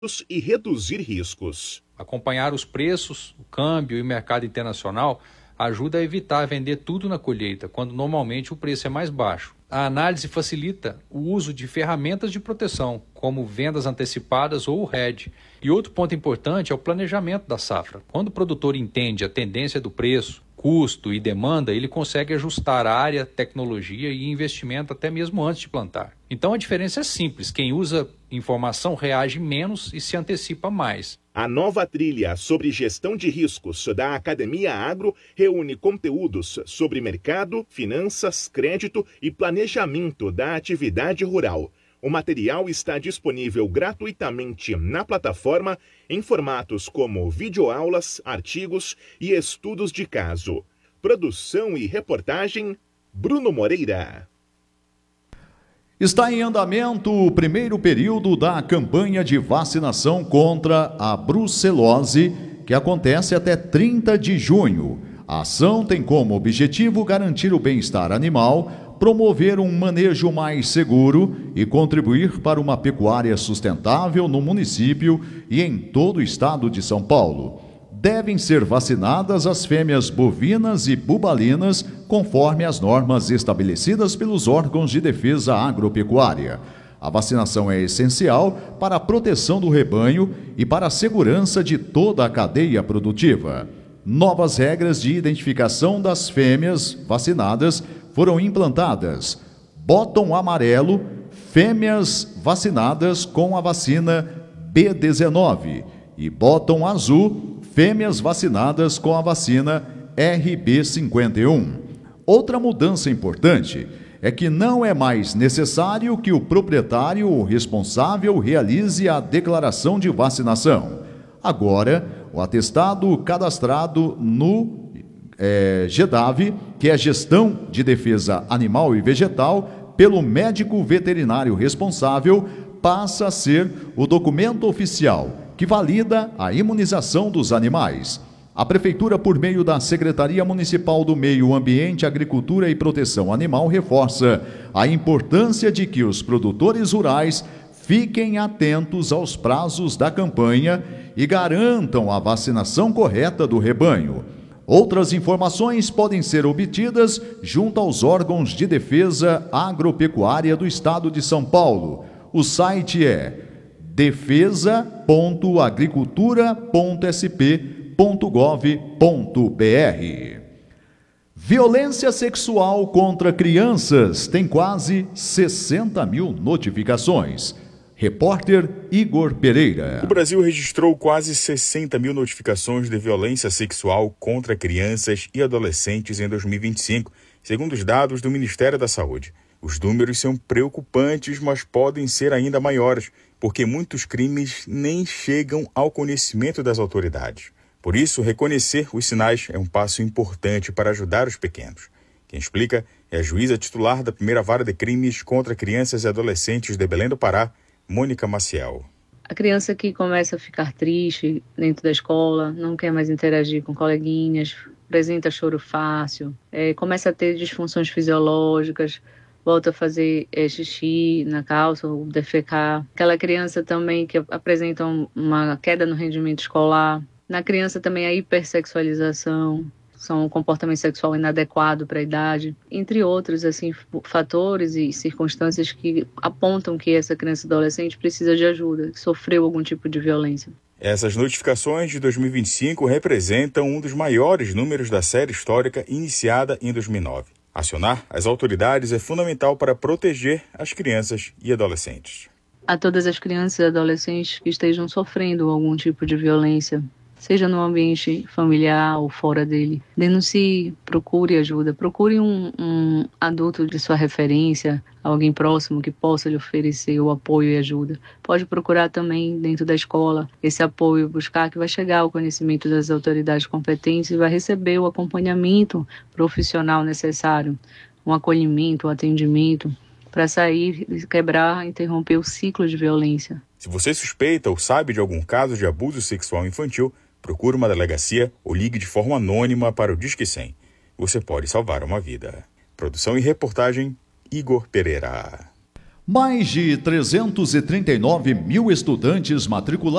e reduzir riscos. Acompanhar os preços, o câmbio e o mercado internacional ajuda a evitar vender tudo na colheita, quando normalmente o preço é mais baixo. A análise facilita o uso de ferramentas de proteção, como vendas antecipadas ou o hedge. E outro ponto importante é o planejamento da safra. Quando o produtor entende a tendência do preço, custo e demanda, ele consegue ajustar a área, tecnologia e investimento até mesmo antes de plantar. Então a diferença é simples, quem usa informação reage menos e se antecipa mais. A nova trilha sobre gestão de riscos da Academia Agro reúne conteúdos sobre mercado, finanças, crédito e planejamento da atividade rural. O material está disponível gratuitamente na plataforma em formatos como videoaulas, artigos e estudos de caso. Produção e reportagem, Bruno Moreira. Está em andamento o primeiro período da campanha de vacinação contra a brucelose, que acontece até 30 de junho. A ação tem como objetivo garantir o bem-estar animal, promover um manejo mais seguro e contribuir para uma pecuária sustentável no município e em todo o estado de São Paulo. Devem ser vacinadas as fêmeas bovinas e bubalinas, conforme as normas estabelecidas pelos órgãos de defesa agropecuária. A vacinação é essencial para a proteção do rebanho e para a segurança de toda a cadeia produtiva. Novas regras de identificação das fêmeas vacinadas foram implantadas. Botão amarelo, fêmeas vacinadas com a vacina B19 e botão azul, fêmeas vacinadas com a vacina RB51. Outra mudança importante é que não é mais necessário que o proprietário ou responsável realize a declaração de vacinação. Agora, o atestado cadastrado no GEDAV, que é Gestão de Defesa Animal e Vegetal, pelo médico veterinário responsável, passa a ser o documento oficial que valida a imunização dos animais. A Prefeitura, por meio da Secretaria Municipal do Meio Ambiente, Agricultura e Proteção Animal, reforça a importância de que os produtores rurais fiquem atentos aos prazos da campanha e garantam a vacinação correta do rebanho. Outras informações podem ser obtidas junto aos órgãos de defesa agropecuária do Estado de São Paulo. O site é defesa.agricultura.sp.gov.br. Violência sexual contra crianças tem quase 60 mil notificações. Repórter Igor Pereira. O Brasil registrou quase 60 mil notificações de violência sexual contra crianças e adolescentes em 2025, segundo os dados do Ministério da Saúde. Os números são preocupantes, mas podem ser ainda maiores, porque muitos crimes nem chegam ao conhecimento das autoridades. Por isso, reconhecer os sinais é um passo importante para ajudar os pequenos. Quem explica é a juíza titular da primeira vara de crimes contra crianças e adolescentes de Belém do Pará, Mônica Maciel. A criança que começa a ficar triste dentro da escola, não quer mais interagir com coleguinhas, apresenta choro fácil, começa a ter disfunções fisiológicas, volta a fazer xixi na calça ou defecar. Aquela criança também que apresenta uma queda no rendimento escolar. Na criança também a hipersexualização, são um comportamento sexual inadequado para a idade, entre outros fatores e circunstâncias que apontam que essa criança e adolescente precisa de ajuda, que sofreu algum tipo de violência. Essas notificações de 2025 representam um dos maiores números da série histórica iniciada em 2009. Acionar as autoridades é fundamental para proteger as crianças e adolescentes. A todas as crianças e adolescentes que estejam sofrendo algum tipo de violência, seja no ambiente familiar ou fora dele, denuncie, procure ajuda, procure um adulto de sua referência, alguém próximo que possa lhe oferecer o apoio e ajuda. Pode procurar também dentro da escola esse apoio, buscar que vai chegar ao conhecimento das autoridades competentes e vai receber o acompanhamento profissional necessário, um acolhimento, um atendimento, para sair, quebrar, interromper o ciclo de violência. Se você suspeita ou sabe de algum caso de abuso sexual infantil, procure uma delegacia ou ligue de forma anônima para o Disque 100. Você pode salvar uma vida. Produção e reportagem, Igor Pereira. Mais de 339 mil estudantes matriculados